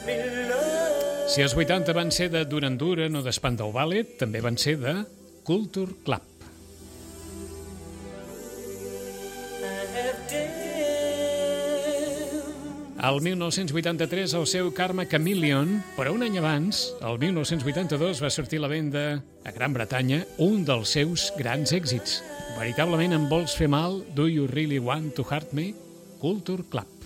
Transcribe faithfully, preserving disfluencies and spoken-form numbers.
Si els vuitanta van ser de Duran Duran o de Spandau Ballet, també van ser de Culture Club. Al mil nou-cents vuitanta-tres, el seu Karma Chameleon, però un any abans, el mil nou-cents vuitanta-dos, va sortir a la venda a Gran Bretanya un dels seus grans èxits. Veritablement em vols fer mal, Do You Really Want to Hurt Me? Culture Club.